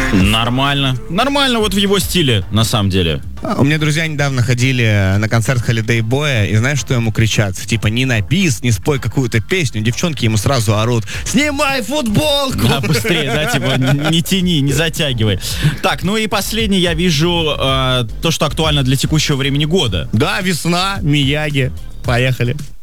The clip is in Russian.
Нормально. Нормально, вот в его стиле, на самом деле. У меня друзья недавно ходили на концерт Holiday Boy, и знаешь, что ему кричат? Типа, не на бис, не спой какую-то песню. Девчонки ему сразу орут: снимай футболку! Да, быстрее, да, типа, не тяни, не затягивай. Так, ну и последний я вижу то, что актуально для текущего времени года. Да, весна, Мияги. Поехали.